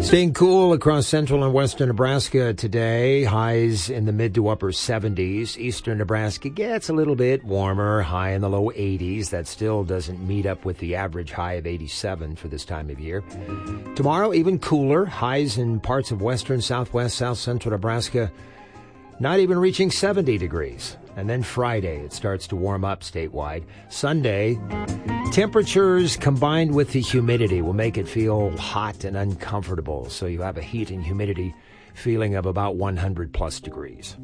Staying cool across central and western Nebraska today. Highs in the mid to upper 70s. Eastern Nebraska gets a little bit warmer, high in the low 80s. That still doesn't meet up with the average high of 87 for this time of year. Tomorrow, even cooler. Highs in parts of western, southwest, south central Nebraska not even reaching 70 degrees. And then Friday, it starts to warm up statewide. Sunday, temperatures combined with the humidity will make it feel hot and uncomfortable. So you have a heat and humidity feeling of about 100 plus degrees.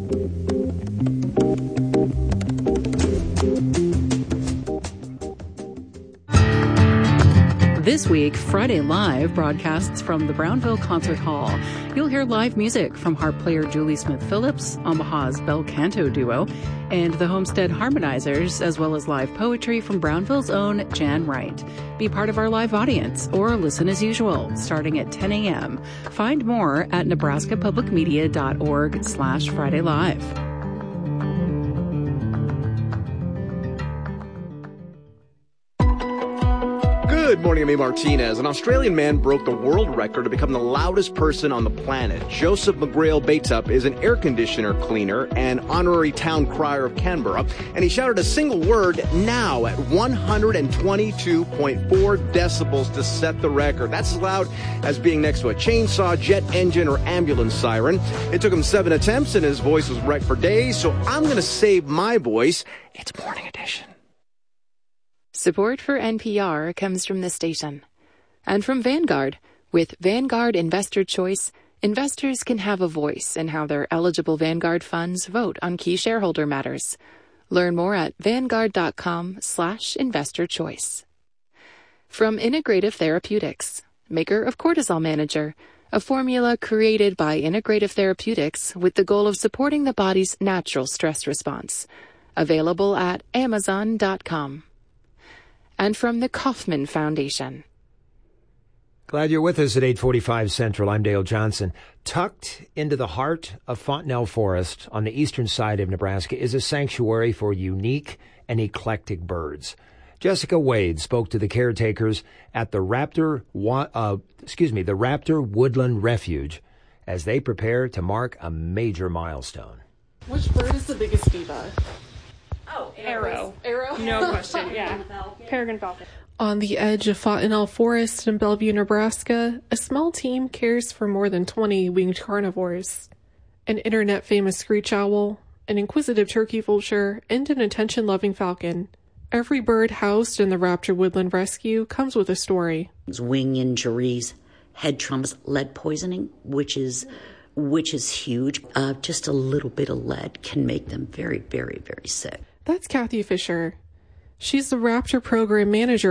This week, Friday Live broadcasts from the Brownville Concert Hall. You'll hear live music from harp player Julie Smith-Phillips, Omaha's bel canto duo, and the Homestead Harmonizers, as well as live poetry from Brownville's own Jan Wright. Be part of our live audience or listen as usual, starting at 10 a.m. Find more at nebraskapublicmedia.org/Friday Live. Good morning, I'm A. Martinez. An Australian man broke the world record to become the loudest person on the planet. Joseph McGrail Bateup is an air conditioner cleaner and honorary town crier of Canberra, and he shouted a single word, now, at 122.4 decibels to set the record. That's as loud as being next to a chainsaw, jet engine, or ambulance siren. It took him 7 attempts, and his voice was wrecked for days, so I'm going to save my voice. It's Morning Edition. Support for NPR comes from this station and from Vanguard. With Vanguard Investor Choice, investors can have a voice in how their eligible Vanguard funds vote on key shareholder matters. Learn more at vanguard.com/investorchoice. From Integrative Therapeutics, maker of Cortisol Manager, a formula created by Integrative Therapeutics with the goal of supporting the body's natural stress response. Available at amazon.com. And from the Kauffman Foundation. Glad you're with us at 8:45 Central. I'm Dale Johnson. Tucked into the heart of Fontenelle Forest on the eastern side of Nebraska is a sanctuary for unique and eclectic birds. Jessica Wade spoke to the caretakers at the Raptor Woodland Refuge as they prepare to mark a major milestone. Which bird is the biggest diva? Oh, arrow. Arrow? No question, yeah. Peregrine falcon. On the edge of Fontenelle Forest in Bellevue, Nebraska, a small team cares for more than 20 winged carnivores. An internet-famous screech owl, an inquisitive turkey vulture, and an attention-loving falcon. Every bird housed in the Raptor Woodland Rescue comes with a story. Wing injuries, head traumas, lead poisoning, which is huge. Just a little bit of lead can make them very, very, very sick. That's Kathy Fisher. She's the Raptor Program Manager